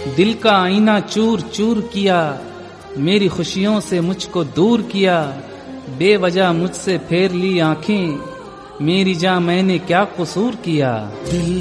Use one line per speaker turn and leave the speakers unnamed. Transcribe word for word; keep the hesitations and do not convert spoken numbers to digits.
दिल का आईना चूर चूर किया, मेरी खुशियों से मुझको दूर किया। बेवजह मुझसे फेर ली आंखें, मेरी जान मैंने क्या कसूर किया।